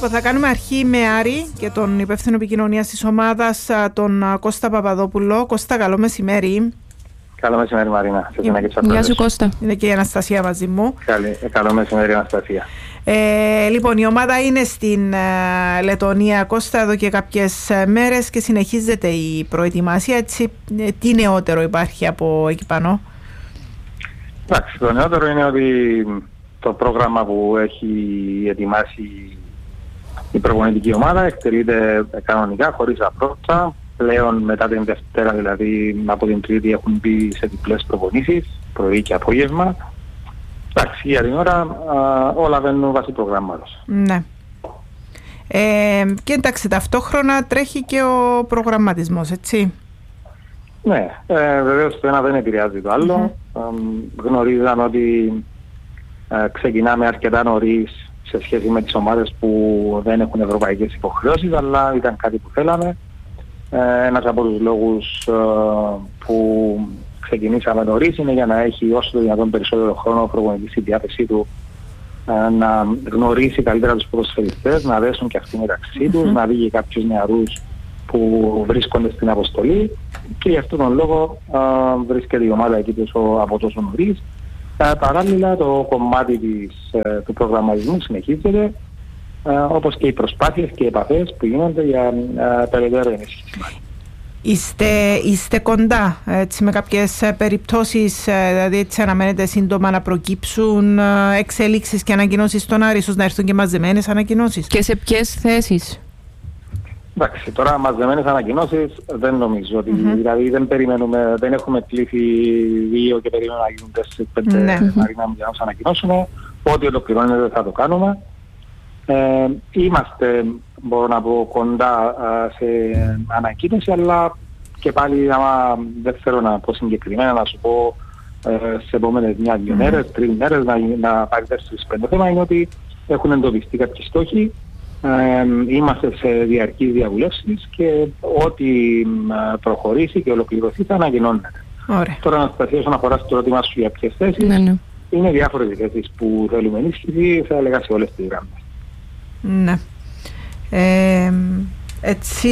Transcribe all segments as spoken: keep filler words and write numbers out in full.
Λοιπόν, θα κάνουμε αρχή με Άρη και τον υπεύθυνο επικοινωνίας της ομάδας, τον Κώστα Παπαδόπουλο. Κώστα, καλό μεσημέρι. Καλό μεσημέρι, Μαρίνα. Γεια σου, Κώστα. Είναι και η Αναστασία μαζί μου. Καλή, καλό μεσημέρι, Αναστασία. Ε, λοιπόν, η ομάδα είναι στην uh, Λετωνία, Κώστα, εδώ και κάποιες μέρες και συνεχίζεται η προετοιμασία. Έτσι, τι νεότερο υπάρχει από εκεί πάνω? Εντάξει, το νεότερο είναι ότι το πρόγραμμα που έχει ετοιμάσει η προπονητική ομάδα εκτελείται κανονικά, χωρίς απρόψα. Πλέον μετά την Δευτέρα, δηλαδή από την Τρίτη, έχουν μπει σε διπλές προπονήσεις, πρωί και απόγευμα. Εντάξει, για την ώρα α, όλα βαίνουν βάσει προγράμματος. Ναι. Ε, και εντάξει, ταυτόχρονα τρέχει και ο προγραμματισμός, έτσι. Ναι, ε, βεβαίως το ένα δεν επηρεάζει το άλλο. Mm-hmm. Ε, γνωρίζαν ότι ε, ξεκινάμε αρκετά νωρίς σε σχέση με τις ομάδες που δεν έχουν ευρωπαϊκές υποχρεώσεις, αλλά ήταν κάτι που θέλαμε. Ε, ένας από τους λόγους ε, που ξεκινήσαμε νωρίς είναι για να έχει όσο το δυνατόν περισσότερο χρόνο προπονητής στη διάθεσή του, ε, να γνωρίσει καλύτερα τους ποδοσφαιριστές, να δέσουν και αυτοί μεταξύ τους, mm-hmm. να δει και κάποιους νεαρούς που βρίσκονται στην αποστολή, και γι' αυτόν τον λόγο ε, βρίσκεται η ομάδα εκεί τόσο, από τόσο νωρίς. Ε, παράλληλα το κομμάτι της, ε, του προγραμματισμού συνεχίζεται, ε, όπως και οι προσπάθειες και οι επαφές που γίνονται για ε, περαιτέρω ενίσχυση. Είστε, είστε κοντά έτσι, με κάποιες περιπτώσεις, δηλαδή έτσι αναμένετε σύντομα να προκύψουν εξελίξεις και ανακοινώσεις στον Άρη, ίσως να έρθουν και μαζεμένες ανακοινώσεις? Και σε ποιες θέσεις? Εντάξει, τώρα μαζεμένες ανακοινώσεις δεν νομίζω ότι, mm-hmm. δηλαδή δεν περιμένουμε, δεν έχουμε κλείσει δύο και περιμένουμε να γίνουν τέσσερις πέντε ναι. Μαρίνα για να μας ανακοινώσουμε. Ό,τι ολοκληρώνεται θα το κάνουμε. Ε, είμαστε, μπορώ να πω, κοντά σε ανακοίνωση, αλλά και πάλι άμα δεν θέλω να πω συγκεκριμένα, να σου πω ε, σε επόμενες μια-δύο mm-hmm. μέρες, τρεις μέρες, να, να πάρει τέσσερις πέντε. Το θέμα είναι ότι έχουν εντοπιστεί κάποιοι στόχοι, ε, είμαστε σε διαρκείς διαβουλεύσεις και ό,τι προχωρήσει και ολοκληρωθεί θα ανακοινώνεται. Ωραία. Τώρα, Αναστασία, όσον αφορά στο ερώτημα σου για ποιες θέσεις, ναι, ναι. είναι διάφορες οι θέσεις που θέλουμε ενίσχυση, θα έλεγα σε όλες τις γραμμές. Ναι. Ε, έτσι,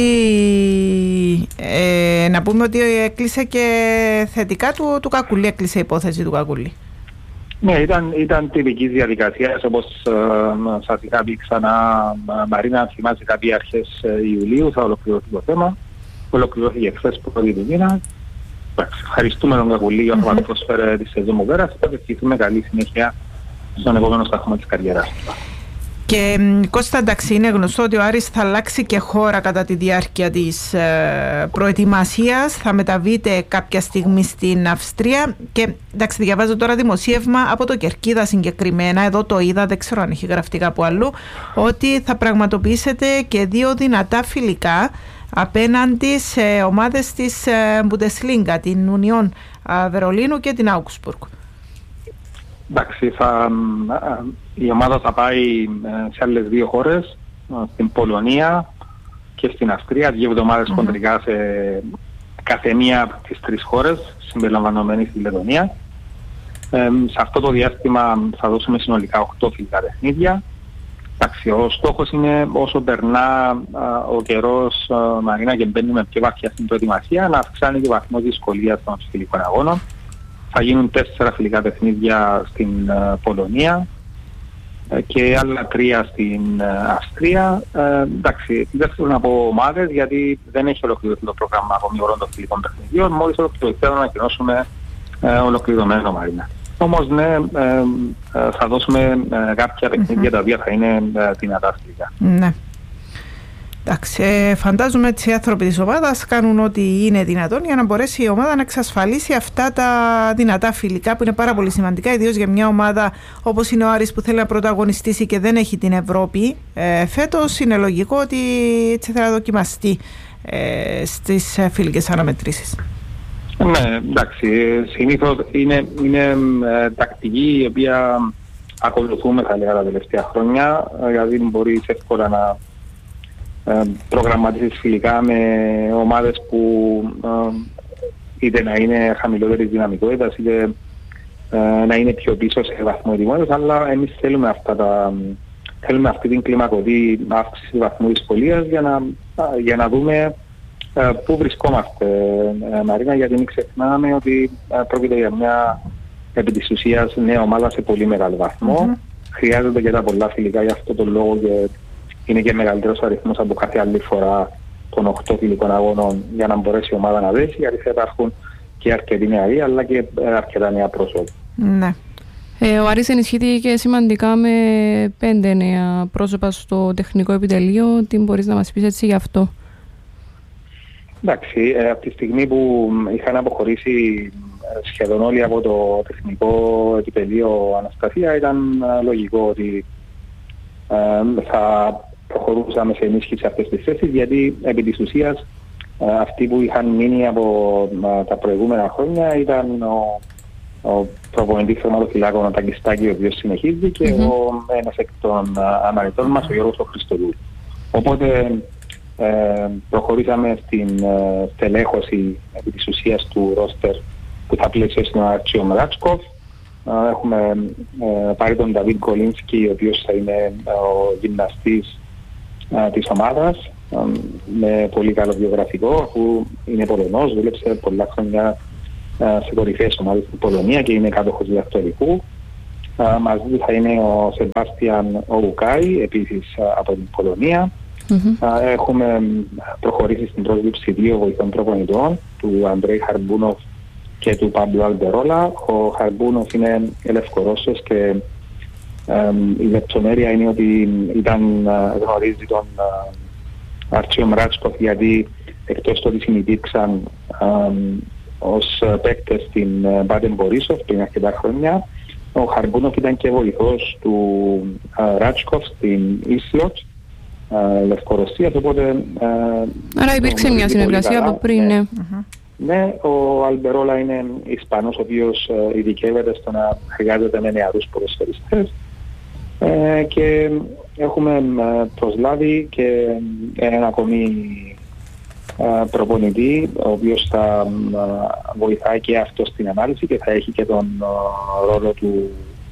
ε, να πούμε ότι έκλεισε και θετικά του, του Κακουλή, έκλεισε η υπόθεση του Κακουλή. Ναι, ήταν, ήταν τυπική διαδικασία, όπως ε, σας είχα πει ξανά, Μαρίνα, αν θυμάσαι, κάποιες αρχές Ιουλίου θα ολοκληρωθεί το θέμα. Ολοκληρώθηκε χθες πρώτη του μήνα. Ευχαριστούμε τον Κακουλή για αυτό που προσφέρει τη σεζόν μου πέρασε. Θα ευχηθούμε καλή συνέχεια στον επόμενο σταθμό της καριέρας του. Και Κώστα, εντάξει, είναι γνωστό ότι ο Άρης θα αλλάξει και χώρα κατά τη διάρκεια της ε, προετοιμασίας. Θα μεταβείτε κάποια στιγμή στην Αυστρία και εντάξει, διαβάζω τώρα δημοσίευμα από το Κερκίδα συγκεκριμένα, εδώ το είδα, δεν ξέρω αν έχει γραφτεί κάπου αλλού, ότι θα πραγματοποιήσετε και δύο δυνατά φιλικά απέναντι σε ομάδες της Bundesliga, την Ουνιόν Βερολίνου και την Augsburg. Εντάξει, θα, η ομάδα θα πάει σε άλλες δύο χώρες, στην Πολωνία και στην Αυστρία, δύο εβδομάδες mm-hmm. κοντρικά σε κάθε μία από τις τρεις χώρες, συμπεριλαμβανομένη στη Λετωνία. Ε, σε αυτό το διάστημα θα δώσουμε συνολικά οκτώ φιλικά παιχνίδια. Εντάξει, ο στόχος είναι όσο περνά α, ο καιρός, α, Μαρίνα, και μπαίνουμε πιο βαθιά στην προετοιμασία, να αυξάνει και ο βαθμός δυσκολίας των φιλικών αγώνων. Θα γίνουν τέσσερα φιλικά παιχνίδια στην uh, Πολωνία uh, και άλλα τρία στην uh, Αυστρία. Uh, εντάξει, δεν θέλω να πω ομάδες, γιατί δεν έχει ολοκληρωθεί το πρόγραμμα ακόμη όλων των φιλικών παιχνιδιών. Μόλις ολοκληρωθεί να ανακοινώσουμε uh, ολοκληρωμένο, Μαρίνα. Όμως ναι, uh, uh, θα δώσουμε uh, κάποια παιχνίδια mm-hmm. τα οποία θα είναι uh, δυνατά φιλικά. Ναι. Εντάξει, ε, φαντάζομαι ότι οι άνθρωποι της ομάδας κάνουν ό,τι είναι δυνατόν για να μπορέσει η ομάδα να εξασφαλίσει αυτά τα δυνατά φιλικά που είναι πάρα πολύ σημαντικά, ιδίως για μια ομάδα όπως είναι ο Άρης που θέλει να πρωταγωνιστήσει και δεν έχει την Ευρώπη ε, φέτος. Είναι λογικό ότι έτσι θα δοκιμαστεί ε, στις φιλικές αναμετρήσεις. Ναι, εντάξει, συνήθως είναι, είναι ε, τακτική η οποία ακολουθούμε, θα λέγα, τα τελευταία χρόνια, γιατί μπορείς εύκολα να προγραμματίσεις φιλικά με ομάδες που ε, είτε να είναι χαμηλότερης δυναμικότητας είτε ε, να είναι πιο πίσω σε βαθμό ετοιμότητας, αλλά εμείς θέλουμε αυτά τα, θέλουμε αυτή την κλιμακωτή αύξηση του βαθμού δυσκολίας για να, για να δούμε ε, πού βρισκόμαστε, ε, Μαρίνα, γιατί μην ξεχνάμε ότι ε, πρόκειται για μια επί της ουσίας νέα ομάδα σε πολύ μεγάλο βαθμό. Mm-hmm. Χρειάζονται και τα πολλά φιλικά για αυτό τον λόγο και είναι και μεγαλύτερος αριθμός από κάθε άλλη φορά των οκτώ φιλικών αγώνων για να μπορέσει η ομάδα να δέσει, γιατί θα υπάρχουν και αρκετοί νεαροί αλλά και αρκετά νέα πρόσωπα. Ναι. Ε, ο Άρης ενισχύθηκε σημαντικά με πέντε νέα πρόσωπα στο τεχνικό επιτελείο. Τι μπορείς να μας πεις έτσι γι' αυτό? Εντάξει, ε, από τη στιγμή που είχαν αποχωρήσει σχεδόν όλοι από το τεχνικό επιτελείο Αναστασία, ήταν ε, λογικό ότι ε, θα προχωρούσαμε σε ενίσχυση αυτές τις θέσεις, γιατί επί της ουσίας ε, αυτοί που είχαν μείνει από ε, τα προηγούμενα χρόνια ήταν ο, ο προπονητής θερματοφυλάκων ο Ταγκιστάκη, ο οποίος συνεχίζει, και mm-hmm. ο, ένας εκ των ε, αναρριτών μας, ο Γιώργος ο Χριστοδούλου. Οπότε ε, προχωρήσαμε στην ε, στελέχωση επί της ουσίας του ρόστερ που θα πλαισιώσει τον Αρτσίο Μράτσκοφ. Ε, έχουμε ε, πάρει τον Νταβίτ Κολίνσκι, ο οποίος θα είναι ε, ο γυμναστής ε, της ομάδας, ε, με πολύ καλό βιογραφικό, αφού είναι Πολωνός, δούλεψε πολλά χρόνια ε, σε κορυφαίες ομάδες στην Πολωνία και είναι κάτοχος διδακτορικού. Ε, μαζί του θα είναι ο Σεμπάστιαν Ογουκάη, επίσης ε, από την Πολωνία. Mm-hmm. Ε, έχουμε προχωρήσει στην πρόσληψη δύο βοηθών προπονητών, του Αντρέι Χαρμπούνοφ και του Παμπλο Αλμπερόλα. Ο Χαρμπούνοφ είναι Λευκορώσος και ε, η λεπτομέρεια είναι ότι ήταν, γνωρίζει τον Αρτσίο Μράτσκοφ, γιατί εκτός το ότι συνυπήρξαν ε, ως παίκτες στην Μπάντεν Μπορίσοφ πριν αρκετά χρόνια, ο Χαρμπούνοφ ήταν και βοηθός του ε, Ράτσκοφ στην Ίσλοτ, ε, Λευκορωσία, οπότε... Ε, Άρα υπήρξε μια συνεργασία από πριν, ναι. Mm-hmm. Ναι, ο Αλμπερόλα είναι Ισπανός, ο οποίος ε, ειδικεύεται στο να χρειάζεται με νεαρούς ποδοσφαιριστές, ε, και έχουμε ε, προσλάβει και έναν ακόμη ε, προπονητή, ο οποίος θα ε, βοηθάει και αυτό στην ανάλυση και θα έχει και τον ε, ρόλο του,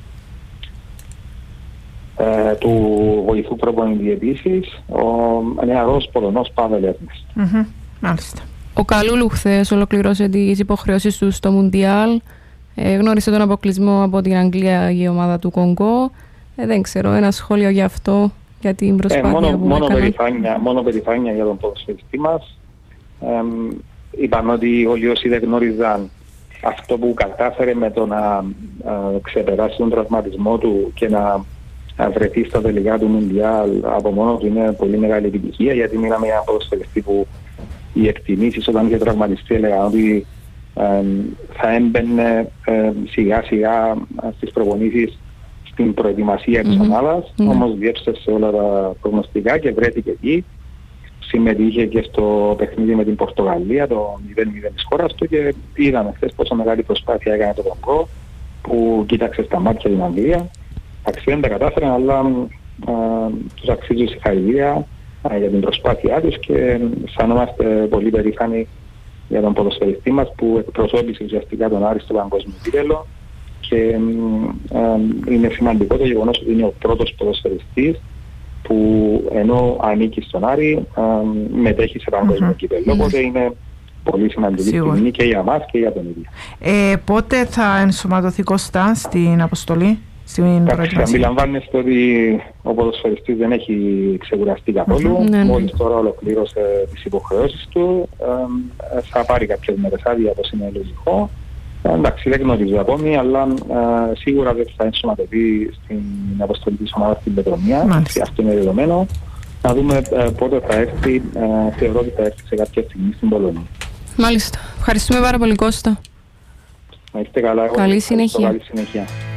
ε, του βοηθού προπονητή επίσης, ο νεαρός Πολωνός Πάβελ Έρνεστ. Mm-hmm. Μάλιστα. Ο Καλούλου χθες ολοκληρώσε τις υποχρεώσεις του στο Μουντιάλ. Ε, γνώρισε τον αποκλεισμό από την Αγγλία η ομάδα του Κονγκό. Ε, δεν ξέρω, ένα σχόλιο για αυτό, για την προσπάθεια ε, μόνο, που μόνο έκανε. Περηφάνεια, μόνο περηφάνεια για τον ποδοσφαιριστή μας. Ε, είπαν ότι όλοι όσοι δεν γνώριζαν αυτό που κατάφερε με το να ε, ξεπεράσει τον τραυματισμό του και να ε, βρεθεί στα τελικά του Μουντιάλ από μόνο του είναι πολύ μεγάλη επιτυχία, γιατί μιλάμε για έναν ποδοσφαιριστή που οι εκτιμήσεις όταν είχε τραυματιστεί έλεγαν ότι ε, θα έμπαινε ε, σιγά σιγά στις προπονήσεις στην προετοιμασία mm-hmm. της ομάδας, mm-hmm. όμως διέψευσε σε όλα τα προγνωστικά και βρέθηκε εκεί. Συμμετείχε και στο παιχνίδι με την Πορτογαλία, το μηδέν μηδέν της χώρας του, και είδαμε χθες πόσο μεγάλη προσπάθεια έκανε το Κονγκό, που κοίταξε στα μάτια την Αγγλία. Αξιόν τα κατάφεραν, αλλά ε, τους αξίζει συγχαρητήρια για την προσπάθειά τους και αισθανόμαστε πολύ περήφανοι για τον ποδοσφαιριστή μας που εκπροσώπησε ουσιαστικά τον Άρη στο παγκόσμιο κύπελλο, και ε, ε, είναι σημαντικό το γεγονός ότι είναι ο πρώτος ποδοσφαιριστής που ενώ ανήκει στον Άρη ε, μετέχει σε παγκόσμιο mm-hmm. κύπελλο, οπότε mm-hmm. είναι πολύ σημαντική στιγμή και για μας και για τον ίδιο. Ε, πότε θα ενσωματωθεί Κώστα στην αποστολή? Αντιλαμβάνεστε ότι ο ποδοσφαιριστής δεν έχει ξεκουραστεί καθόλου. Mm-hmm, ναι, μόλις τώρα ολοκλήρωσε τις υποχρεώσεις του, ε, θα πάρει κάποιες μέρες άδεια, όπως είναι λογικό. Ε, εντάξει, δεν γνωρίζω ακόμη, αλλά ε, σίγουρα δεν θα ενσωματωθεί στην αποστολή της ομάδας στην Πετρομία. Αυτό είναι δεδομένο. Να δούμε ε, πότε θα έρθει. Ε, θεωρώ ότι θα έρθει σε κάποια στιγμή στην Πολωνία. Μάλιστα. Ευχαριστούμε πάρα πολύ, Κώστα. Να είστε καλά. Καλή συνέχεια. Καλή συνέχεια.